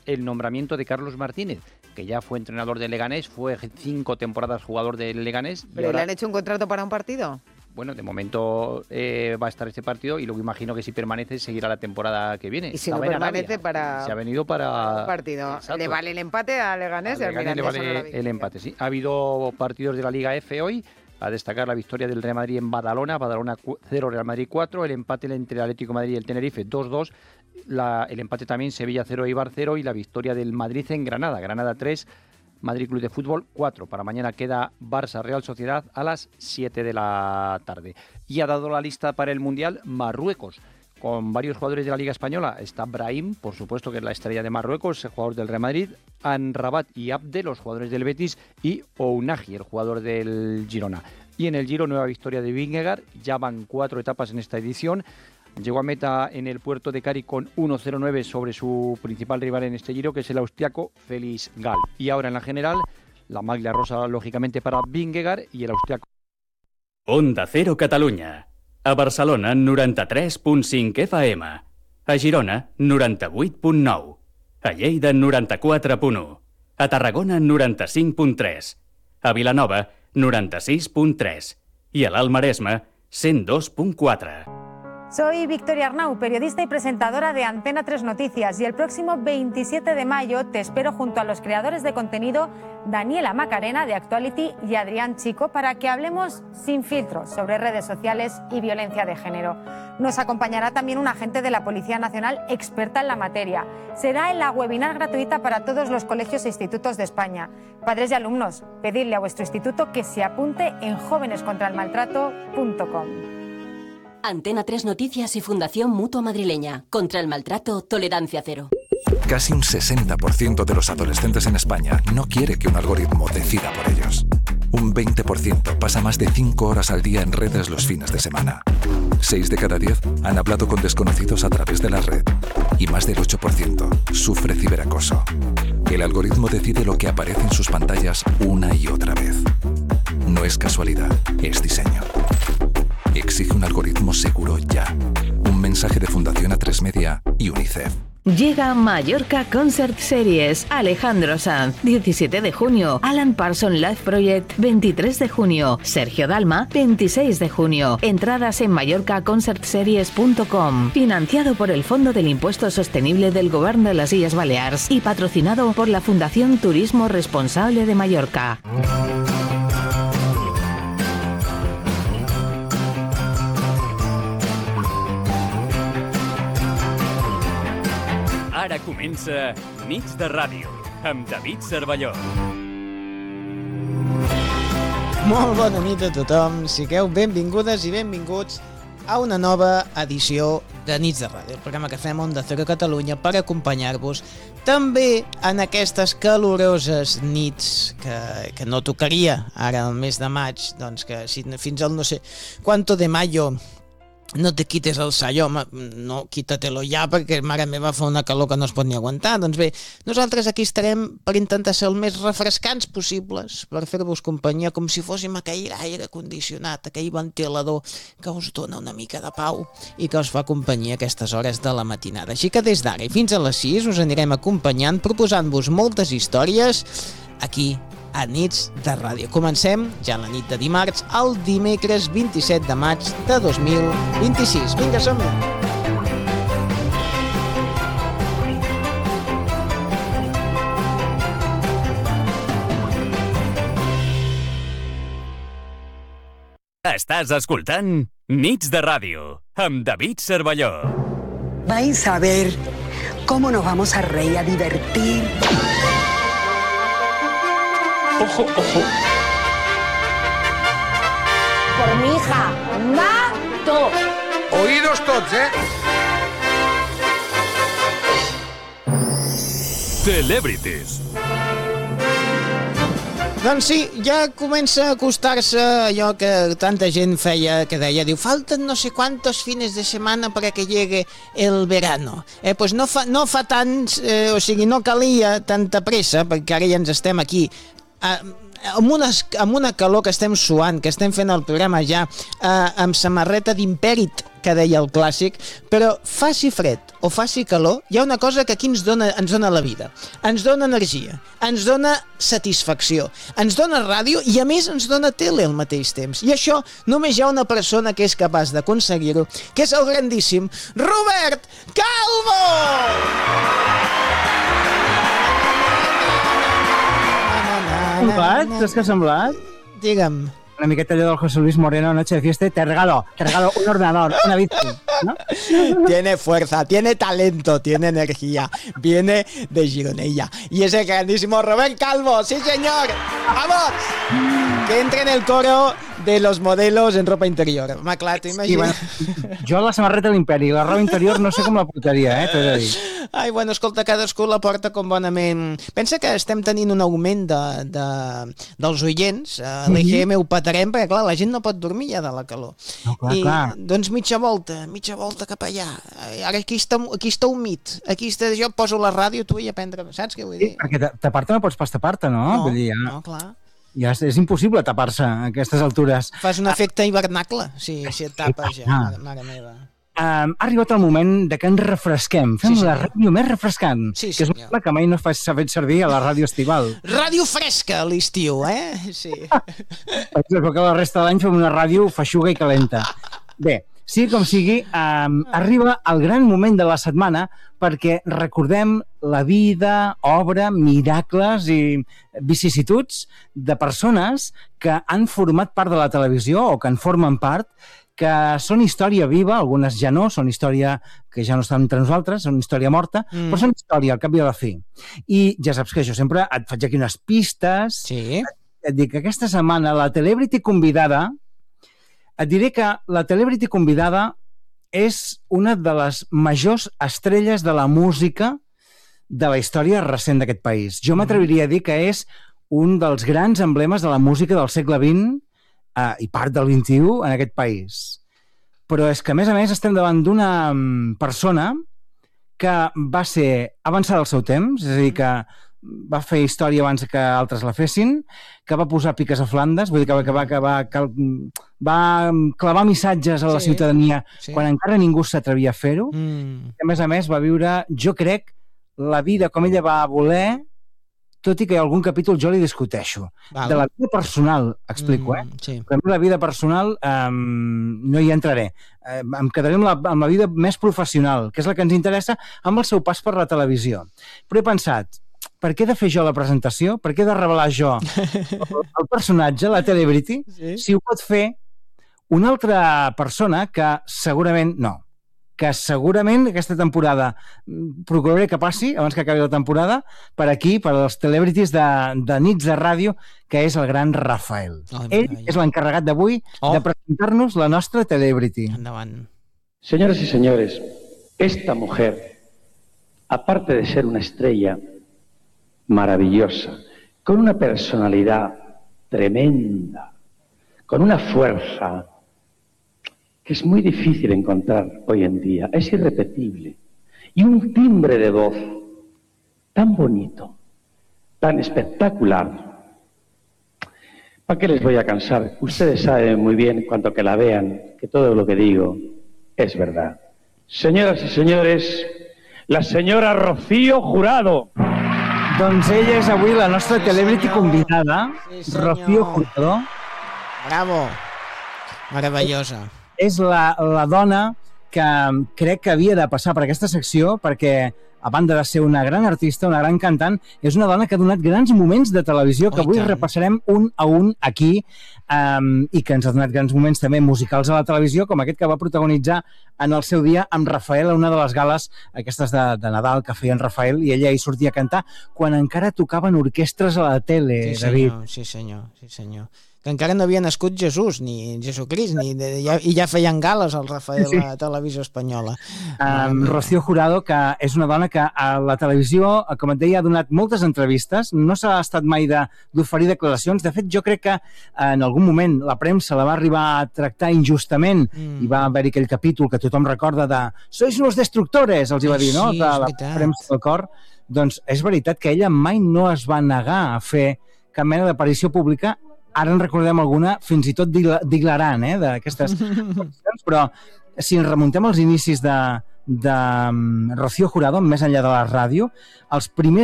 el nombramiento de Carlos Martínez, que ya fue entrenador del Leganés, fue 5 temporadas jugador del Leganés. ¿Pero le han hecho un contrato para un partido? Bueno, de momento va a estar este partido y luego imagino que si permanece seguirá la temporada que viene. Y si no permanece se ha venido para un partido. Exacto. Le vale el empate a Leganés. A Leganés le vale el empate, sí. Ha habido partidos de la Liga F hoy. A destacar la victoria del Real Madrid en Badalona 0, Real Madrid 4, el empate entre el Atlético de Madrid y el Tenerife 2-2, el empate también Sevilla 0, Eibar 0 y la victoria del Madrid en Granada 3, Madrid Club de Fútbol 4. Para mañana queda Barça Real Sociedad a las 7 de la tarde. Y ha dado la lista para el Mundial Marruecos, con varios jugadores de la Liga Española. Está Brahim, por supuesto, que es la estrella de Marruecos, el jugador del Real Madrid, Amrabat y Abde, los jugadores del Betis, y Ounahi, el jugador del Girona. Y en el Giro, nueva victoria de Vingegaard, ya van 4 etapas en esta edición. Llegó a meta en el puerto de Cari con 1.09 sobre su principal rival en este Giro, que es el austriaco Felix Gall. Y ahora en la general, la maglia rosa, lógicamente, para Vingegaard y el austriaco. Onda Cero Catalunya. A Barcelona, 93.5 FM. A Girona, 98.9. A Lleida, 94.1. A Tarragona, 95.3. A Vilanova, 96.3. Y a l'Alt Maresme, 102.4. Soy Victoria Arnau, periodista y presentadora de Antena 3 Noticias, y el próximo 27 de mayo te espero junto a los creadores de contenido Daniela Macarena de Actuality y Adrián Chico para que hablemos sin filtros sobre redes sociales y violencia de género. Nos acompañará también un agente de la Policía Nacional experta en la materia. Será en la webinar gratuita para todos los colegios e institutos de España. Padres y alumnos, pedidle a vuestro instituto que se apunte en jovenescontralmaltrato.com. Antena 3 Noticias y Fundación Mutua Madrileña. Contra el maltrato, tolerancia cero. Casi un 60% de los adolescentes en España no quiere que un algoritmo decida por ellos. Un 20% pasa más de 5 horas al día en redes los fines de semana. 6 de cada 10 han hablado con desconocidos a través de la red. Y más del 8% sufre ciberacoso. El algoritmo decide lo que aparece en sus pantallas una y otra vez. No es casualidad, es diseño. Exige un algoritmo seguro ya. Un mensaje de Fundación A3 Media y UNICEF. Llega Mallorca Concert Series. Alejandro Sanz, 17 de junio. Alan Parsons Live Project, 23 de junio. Sergio Dalma, 26 de junio. Entradas en mallorcaconcertseries.com. Financiado por el Fondo del Impuesto Sostenible del Govern de las Illes Balears y patrocinado por la Fundación Turismo Responsable de Mallorca. Ara comença Nits de Ràdio, amb David Cervelló. Molt bona nit a tothom, sigueu benvingudes i benvinguts a una nova edició de Nits de Ràdio, el programa que fem Onda Cero Catalunya per acompanyar-vos també en aquestes caloroses nits que no tocaria ara al mes de maig, doncs que si fins al no sé quanto de mayo no te quites el sayo, home, no, quítatelo ja, perquè, mare meva, fa una calor que no es pot ni aguantar. Doncs bé, nosaltres aquí estarem per intentar ser el més refrescants possibles, per fer-vos companyia, com si fóssim aquell aire condicionat, aquell ventilador que us dona una mica de pau i que us fa companyia a aquestes hores de la matinada. Així que des d'ara i fins a les 6 us anirem acompanyant, proposant-vos moltes històries aquí a Nits de Ràdio. Comencem ja la nit de dimarts, el dimecres 27 de maig de 2026. Vinga, som-hi! Estàs escoltant Nits de Ràdio, amb David Cervelló. Vais a ver cómo nos vamos a reír, a divertir. Ojo, ojo. Por mi hija, mato. Oídos tots, Celebrities. Doncs sí, ja comença a acostar-se allò que tanta gent feia, que deia, diu, falten no sé quantos fines de setmana para que llegue el verano. Pues no fa tants, o sigui, no calia tanta pressa, perquè ara ja ens estem aquí amb una calor que estem suant, que estem fent el programa ja amb samarreta d'Imperit, que deia el clàssic, però faci fred o faci calor, hi ha una cosa que aquí ens dona la vida, ens dona energia, ens dona satisfacció, ens dona ràdio i a més ens dona tele al mateix temps. I això només hi ha una persona que és capaç d'aconseguir-ho, que és el grandíssim Robert Calvo! Semblat? Saps què ha semblat? Digue'm. Una miqueta allò del José Luis Moreno, Noche de Fiesta, te regalo un ordenador, una bici, ¿no? Tiene fuerza, tiene talento, tiene energía, viene de Gironella. Y ese grandísimo Robert Calvo, sí señor, ¡vamos! Que entre en el coro de los modelos en ropa interior. Ma, clar, t'imagines? Sí, bueno, jo la samarreta de l'Imperi, la roba interior no sé com la portaria, t'he de dir. Ai, bueno, escolta, cadascú la porta com bonament. Pensa que estem tenint un augment dels oients, l'EGM ho patarem, perquè clar, la gent no pot dormir ja de la calor. No, clar, I, clar. doncs mitja volta cap allà. Ara aquí està humit, aquí està, jo poso la ràdio, tu i a prendre, saps què vull dir? Sí, perquè tapar-te no pots pas tapar-te, no? No, Vull dir, ja, no, clar. Ja és impossible tapar-se a aquestes altures. Fas un efecte hivernacle, si et tapes ja, mare meva. Ha arribat el moment de que ens refresquem. Fem la ràdio més refrescant, que és una cosa que mai no s'ha fet servir a la ràdio estival. Ràdio fresca a l'estiu, Sí. Per exemple, que la resta de l'any fem una ràdio feixuga i calenta. Bé, sigui com sigui, arriba el gran moment de la setmana perquè recordem la vida, obra, miracles i vicissituds de persones que han format part de la televisió o que en formen part, que són història viva, algunes ja no, són història que ja no estan entre nosaltres, són història morta, però són història al cap i a la fi. I ja saps que jo sempre et faig aquí unes pistes, et dic que aquesta setmana la celebrity convidada, et diré que la celebrity convidada és una de les majors estrelles de la música de la història recent d'aquest país. Jo m'atreviria a dir que és un dels grans emblemes de la música del segle XX i part del XXI en aquest país. Però és que, a més, estem davant d'una persona que va ser avançada al seu temps, és a dir, que va fer història abans que altres la fessin, que va posar piques a Flandes, vull dir que va clavar missatges a la ciutadania quan encara ningú s'atrevia a fer-ho. A més, va viure, jo crec, la vida com ella va voler, tot i que algun capítol jo li discuteixo. De la vida personal, explico, Però a mi la vida personal no hi entraré. Em quedaré amb la vida més professional, que és la que ens interessa, amb el seu pas per la televisió. Però he pensat, per què he de fer jo la presentació? Per què he de revelar jo el personatge, la celebrity, si ho pot fer una altra persona que segurament aquesta temporada procuraré que passi, abans que acabi la temporada, per aquí, per als celebrities de nits de ràdio, que és el gran Rafael. Ell és l'encarregat d'avui de presentar-nos la nostra celebrity. Endavant. Señoras y señores, esta mujer, aparte de ser una estrella maravillosa, con una personalidad tremenda, con una fuerza que es muy difícil encontrar hoy en día, es irrepetible, y un timbre de voz tan bonito, tan espectacular. ¿Para qué les voy a cansar? Ustedes saben muy bien, cuanto que la vean, que todo lo que digo es verdad. Señoras y señores, la señora Rocío Jurado. Doncs ella és avui la nostra celebrity convidada, Rocío Jurado. Bravo, meravellosa. És la dona que crec que havia de passar per aquesta secció perquè, a banda de ser una gran artista, una gran cantant, és una dona que ha donat grans moments de televisió que avui repassarem un a un aquí i que ens ha donat grans moments també musicals a la televisió, com aquest que va protagonitzar en el seu dia amb Rafael a una de les gales aquestes de Nadal que feien Rafael i ella hi sortia a cantar quan encara tocaven orquestres a la tele, David. Sí senyor. Que encara no havia nascut Jesús, ni Jesucrist, i ja feien gales al Rafael a la televisió espanyola. Rocío Jurado, que és una dona que a la televisió, com et deia, ha donat moltes entrevistes, no s'ha estat mai d'oferir declaracions. De fet, jo crec que en algun moment la premsa la va arribar a tractar injustament i va haver-hi aquell capítol que tothom recorda de «Sois unos destructores», els hi va dir, no?, de la premsa del cor. Doncs és veritat que ella mai no es va negar a fer cap mena d'aparició pública. Ara en recordem alguna, fins i tot d'hilarant, d'aquestes qüestions, però si ens remuntem als inicis de Rocío Jurado, més enllà de la ràdio, els primers